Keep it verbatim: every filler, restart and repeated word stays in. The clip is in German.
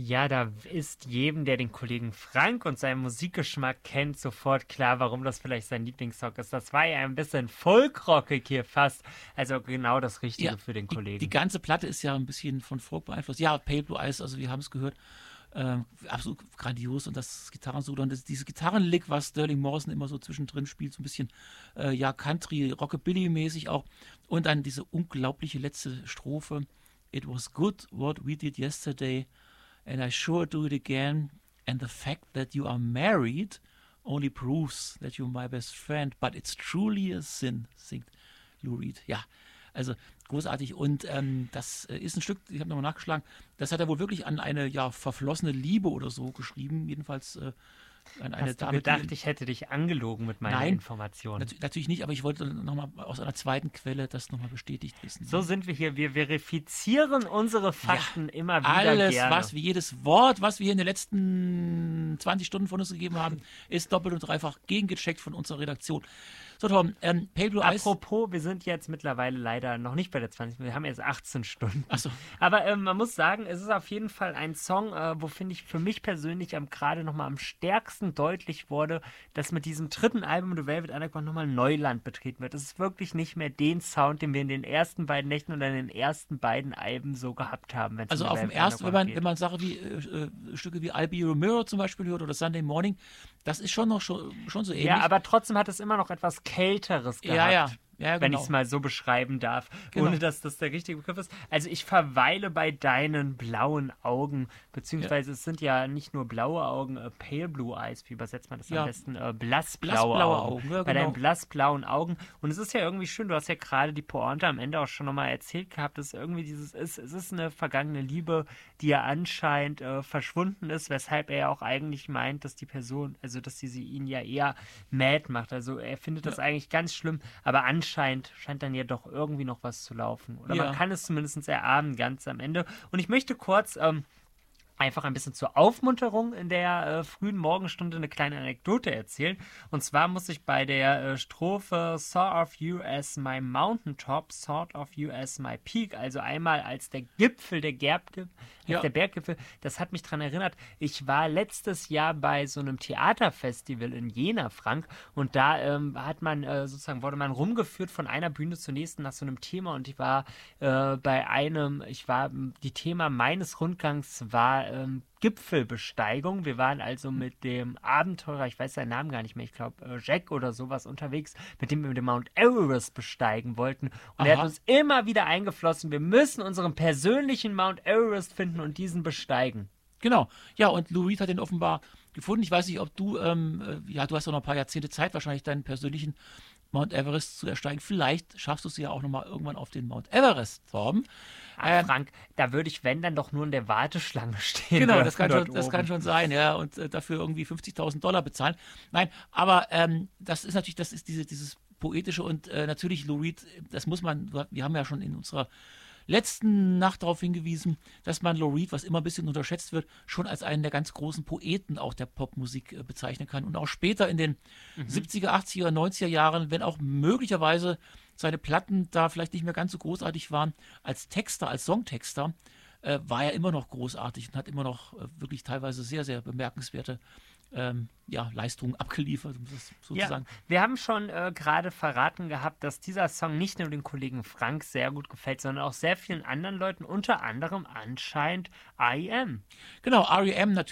Ja, da ist jedem, der den Kollegen Frank und seinen Musikgeschmack kennt, sofort klar, warum das vielleicht sein Lieblingssong ist. Das war ja ein bisschen folkrockig hier fast. Also genau das Ja, Richtige für den die, die Kollegen. ganze Platte ist ja ein bisschen von Folk beeinflusst. Ja, Pale Blue Eyes, also wir haben es gehört, ähm, absolut grandios und das Gitarrensolo und das, dieses Gitarrenlick, was Sterling Morrison immer so zwischendrin spielt, so ein bisschen äh, ja Country, Rockabilly-mäßig auch und dann diese unglaubliche letzte Strophe. It was good what we did yesterday and I sure do it again and the fact that you are married only proves that you're my best friend, but it's truly a sin, singt Lou Reed. Ja, also großartig. Und ähm, das äh, ist ein Stück, ich habe nochmal nachgeschlagen, das hat er wohl wirklich an eine ja, verflossene Liebe oder so geschrieben. Jedenfalls äh, an eine Hast du Dame, gedacht, die. ich hätte dich angelogen mit meiner Nein, Information? nat natürlich nicht, aber ich wollte nochmal aus einer zweiten Quelle das nochmal bestätigt wissen. So sind wir hier. Wir verifizieren unsere Fakten Ja, immer wieder alles, gerne. was wir, jedes Wort, was wir in den letzten zwanzig Stunden von uns gegeben haben, ist doppelt und dreifach gegengecheckt von unserer Redaktion. So, Tom, ähm, Pale Blue Eyes. Apropos, wir sind jetzt mittlerweile leider noch nicht bei der zwanzig, wir haben jetzt achtzehn Stunden. Ach so. Aber ähm, man muss sagen, es ist auf jeden Fall ein Song, äh, wo, finde ich, für mich persönlich am gerade nochmal am stärksten deutlich wurde, dass mit diesem dritten Album The Velvet Underground nochmal Neuland betreten wird. Es ist wirklich nicht mehr den Sound, den wir in den ersten beiden Nächten oder in den ersten beiden Alben so gehabt haben. wenn's Also um The auf dem Velvet ersten, wenn Underground man, geht. wenn man Sachen wie äh, äh, Stücke wie I'll Be Your Mirror zum Beispiel hört oder Sunday Morning, das ist schon noch schon, schon so ähnlich. Ja, aber trotzdem hat es immer noch etwas Kälteres gehabt. ja, ja, ja, Wenn genau. ich es mal so beschreiben darf, Genau. ohne dass das der richtige Begriff ist. Also ich verweile bei deinen blauen Augen, beziehungsweise es sind ja nicht nur blaue Augen, äh, Pale Blue Eyes, wie übersetzt man das Ja. am besten? Äh, blassblaue, Blassblaue Augen. Augen, ja, Bei genau. deinen blassblauen Augen. Und es ist ja irgendwie schön, du hast ja gerade die Pointe am Ende auch schon nochmal erzählt gehabt, dass irgendwie dieses ist, es ist eine vergangene Liebe, die ja anscheinend äh, verschwunden ist, weshalb er ja auch eigentlich meint, dass die Person, also dass sie, sie ihn ja eher mad macht. Also er findet das eigentlich ganz schlimm, aber anscheinend scheint dann ja doch irgendwie noch was zu laufen. Oder Ja. man kann es zumindest erahnen, ganz am Ende. Und ich möchte kurz ähm, einfach ein bisschen zur Aufmunterung in der äh, frühen Morgenstunde eine kleine Anekdote erzählen. Und zwar muss ich bei der äh, Strophe Saw of you as my mountaintop, Sort of you as my peak, also einmal als der Gipfel, der Gerbgipfel, Ja. der Berggipfel, das hat mich daran erinnert, ich war letztes Jahr bei so einem Theaterfestival in Jena, Frank, und da ähm, hat man äh, sozusagen, wurde man rumgeführt von einer Bühne zur nächsten nach so einem Thema und ich war äh, bei einem, ich war, die Thema meines Rundgangs war ähm, Gipfelbesteigung. Wir waren also mit dem Abenteurer, ich weiß seinen Namen gar nicht mehr, ich glaube äh, Jack oder sowas unterwegs, mit dem wir den Mount Everest besteigen wollten. Und er Aha. hat uns immer wieder eingeflossen, wir müssen unseren persönlichen Mount Everest finden und diesen besteigen. Genau. Ja, und Lou Reed hat den offenbar gefunden. Ich weiß nicht, ob du, ähm, äh, ja, du hast doch noch ein paar Jahrzehnte Zeit, wahrscheinlich deinen persönlichen Mount Everest zu ersteigen. Vielleicht schaffst du es ja auch nochmal irgendwann auf den Mount Everest, Torben. Ach, Ähm, Frank, da würde ich, wenn, dann doch nur in der Warteschlange stehen. Genau, dürfen das kann, dort schon, das oben. kann schon sein, ja, und äh, dafür irgendwie fünfzigtausend Dollar bezahlen. Nein, aber ähm, das ist natürlich, das ist diese, dieses Poetische und äh, natürlich Lou Reed, das muss man, wir haben ja schon in unserer letzten Nacht darauf hingewiesen, dass man Lou Reed, was immer ein bisschen unterschätzt wird, schon als einen der ganz großen Poeten auch der Popmusik äh, bezeichnen kann. Und auch später in den Mhm. siebziger, achtziger, neunziger Jahren, wenn auch möglicherweise seine Platten da vielleicht nicht mehr ganz so großartig waren, als Texter, als Songtexter, äh, war er immer noch großartig und hat immer noch äh, wirklich teilweise sehr, sehr bemerkenswerte ähm, ja, Leistungen abgeliefert, um das so Ja, zu sagen. wir haben schon äh, gerade verraten gehabt, dass dieser Song nicht nur dem Kollegen Frank sehr gut gefällt, sondern auch sehr vielen anderen Leuten, unter anderem anscheinend R E M. Genau, R E M natürlich.